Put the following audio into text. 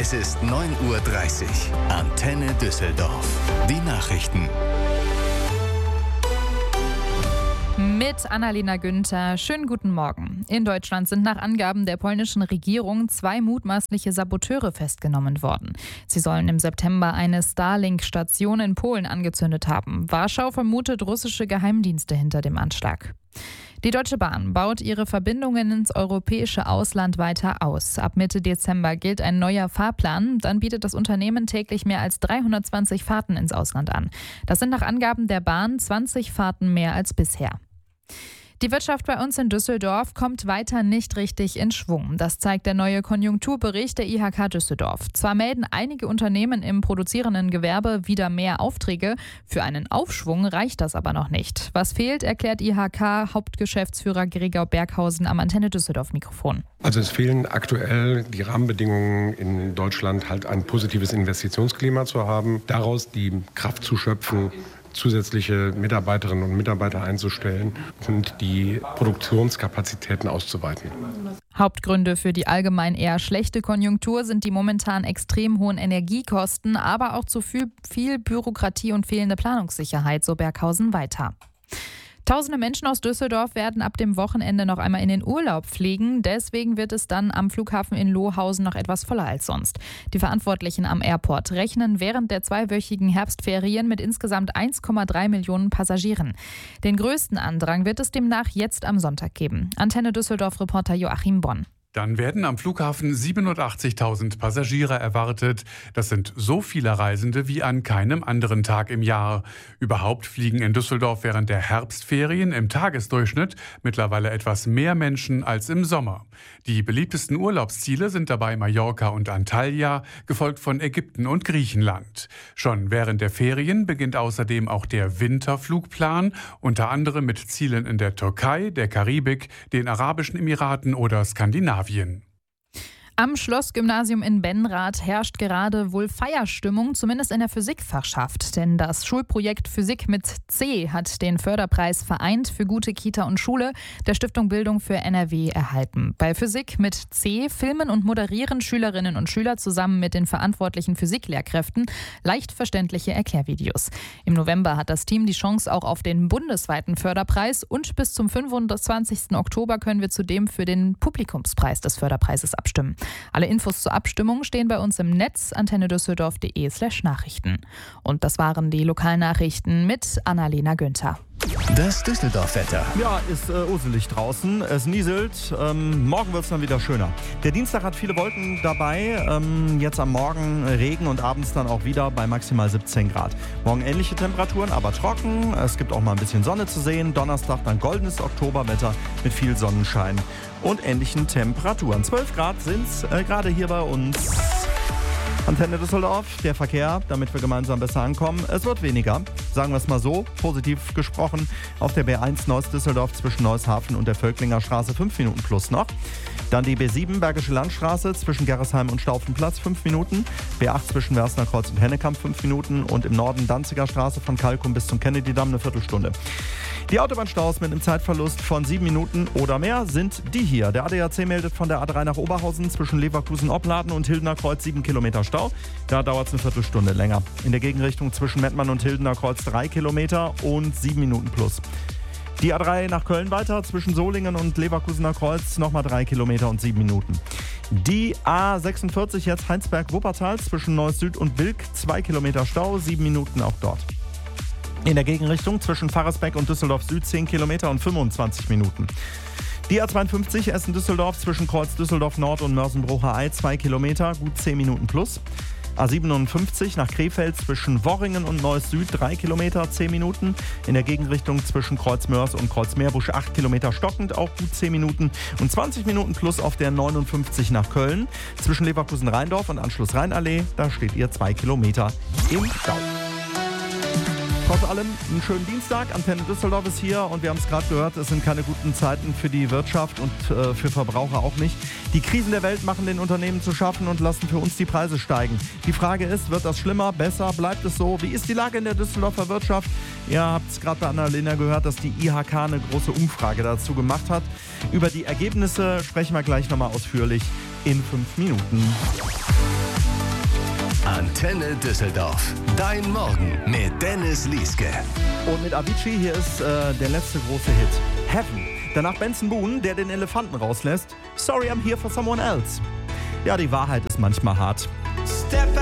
Es ist 9:30 Uhr. Antenne Düsseldorf. Die Nachrichten. Mit Annalena Günther. Schönen guten Morgen. In Deutschland sind nach Angaben der polnischen Regierung 2 mutmaßliche Saboteure festgenommen worden. Sie sollen im September eine Starlink-Station in Polen angezündet haben. Warschau vermutet russische Geheimdienste hinter dem Anschlag. Die Deutsche Bahn baut ihre Verbindungen ins europäische Ausland weiter aus. Ab Mitte Dezember gilt ein neuer Fahrplan. Dann bietet das Unternehmen täglich mehr als 320 Fahrten ins Ausland an. Das sind nach Angaben der Bahn 20 Fahrten mehr als bisher. Die Wirtschaft bei uns in Düsseldorf kommt weiter nicht richtig in Schwung. Das zeigt der neue Konjunkturbericht der IHK Düsseldorf. Zwar melden einige Unternehmen im produzierenden Gewerbe wieder mehr Aufträge, für einen Aufschwung reicht das aber noch nicht. Was fehlt, erklärt IHK-Hauptgeschäftsführer Gregor Berghausen am Antenne Düsseldorf-Mikrofon. Also es fehlen aktuell die Rahmenbedingungen in Deutschland, halt ein positives Investitionsklima zu haben, daraus die Kraft zu schöpfen, zusätzliche Mitarbeiterinnen und Mitarbeiter einzustellen und die Produktionskapazitäten auszuweiten. Hauptgründe für die allgemein eher schlechte Konjunktur sind die momentan extrem hohen Energiekosten, aber auch zu viel Bürokratie und fehlende Planungssicherheit, so Berghausen weiter. Tausende Menschen aus Düsseldorf werden ab dem Wochenende noch einmal in den Urlaub fliegen. Deswegen wird es dann am Flughafen in Lohausen noch etwas voller als sonst. Die Verantwortlichen am Airport rechnen während der 2-wöchigen Herbstferien mit insgesamt 1,3 Millionen Passagieren. Den größten Andrang wird es demnach jetzt am Sonntag geben. Antenne Düsseldorf-Reporter Joachim Bonn. Dann werden am Flughafen 87.000 Passagiere erwartet. Das sind so viele Reisende wie an keinem anderen Tag im Jahr. Überhaupt fliegen in Düsseldorf während der Herbstferien im Tagesdurchschnitt mittlerweile etwas mehr Menschen als im Sommer. Die beliebtesten Urlaubsziele sind dabei Mallorca und Antalya, gefolgt von Ägypten und Griechenland. Schon während der Ferien beginnt außerdem auch der Winterflugplan, unter anderem mit Zielen in der Türkei, der Karibik, den Arabischen Emiraten oder Skandinavien. Am Schlossgymnasium in Benrath herrscht gerade wohl Feierstimmung, zumindest in der Physikfachschaft. Denn das Schulprojekt Physik mit C hat den Förderpreis Vereint für gute Kita und Schule der Stiftung Bildung für NRW erhalten. Bei Physik mit C filmen und moderieren Schülerinnen und Schüler zusammen mit den verantwortlichen Physiklehrkräften leicht verständliche Erklärvideos. Im November hat das Team die Chance auch auf den bundesweiten Förderpreis und bis zum 25. Oktober können wir zudem für den Publikumspreis des Förderpreises abstimmen. Alle Infos zur Abstimmung stehen bei uns im Netz antennedüsseldorf.de/Nachrichten. Und das waren die Lokalnachrichten mit Annalena Günther. Das Düsseldorf-Wetter. Ja, ist uselig draußen. Es nieselt. Morgen wird es dann wieder schöner. Der Dienstag hat viele Wolken dabei. Jetzt am Morgen Regen und abends dann auch wieder bei maximal 17 Grad. Morgen ähnliche Temperaturen, aber trocken. Es gibt auch mal ein bisschen Sonne zu sehen. Donnerstag dann goldenes Oktoberwetter mit viel Sonnenschein und ähnlichen Temperaturen. 12 Grad sind es gerade hier bei uns. Antenne Düsseldorf, der Verkehr, damit wir gemeinsam besser ankommen. Es wird weniger, sagen wir es mal so, positiv gesprochen. Auf der B1 Neuss-Düsseldorf zwischen Neushafen und der Völklinger Straße 5 Minuten plus noch. Dann die B7 Bergische Landstraße zwischen Gerresheim und Staufenplatz 5 Minuten. B8 zwischen Wersnerkreuz und Hennekamp 5 Minuten. Und im Norden Danziger Straße von Kalkum bis zum Kennedy-Damm eine Viertelstunde. Die Autobahnstaus mit einem Zeitverlust von 7 Minuten oder mehr sind die hier. Der ADAC meldet von der A3 nach Oberhausen zwischen Leverkusen-Opladen und Hildener Kreuz 7 Kilometer Stau. Da dauert es eine Viertelstunde länger. In der Gegenrichtung zwischen Mettmann und Hildener Kreuz 3 Kilometer und 7 Minuten plus. Die A3 nach Köln weiter, zwischen Solingen und Leverkusener Kreuz nochmal 3 Kilometer und 7 Minuten. Die A46 jetzt Heinsberg-Wuppertal zwischen Neuss Süd und Bilk, 2 Kilometer Stau, 7 Minuten auch dort. In der Gegenrichtung zwischen Pfarrersbeck und Düsseldorf Süd 10 Kilometer und 25 Minuten. Die A52 Essen-Düsseldorf zwischen Kreuz Düsseldorf Nord und Mörsenbrucher Ei 2 Kilometer, gut 10 Minuten plus. A57 nach Krefeld zwischen Worringen und Neuss Süd 3 Kilometer, 10 Minuten. In der Gegenrichtung zwischen Kreuz Mörs und Kreuz Meerbusch 8 Kilometer stockend, auch gut 10 Minuten. Und 20 Minuten plus auf der 59 nach Köln. Zwischen Leverkusen-Rheindorf und Anschluss Rheinallee, da steht ihr 2 Kilometer im Stau. Trotz allem einen schönen Dienstag. Antenne Düsseldorf ist hier und wir haben es gerade gehört, es sind keine guten Zeiten für die Wirtschaft und für Verbraucher auch nicht. Die Krisen der Welt machen den Unternehmen zu schaffen und lassen für uns die Preise steigen. Die Frage ist, wird das schlimmer, besser, bleibt es so? Wie ist die Lage in der Düsseldorfer Wirtschaft? Ihr habt es gerade bei Annalena gehört, dass die IHK eine große Umfrage dazu gemacht hat. Über die Ergebnisse sprechen wir gleich nochmal ausführlich in 5 Minuten. Antenne Düsseldorf. Dein Morgen mit Dennis Lieske. Und mit Avicii hier ist der letzte große Hit. Heaven. Danach Benson Boone, der den Elefanten rauslässt. Sorry, I'm here for someone else. Ja, die Wahrheit ist manchmal hart. Step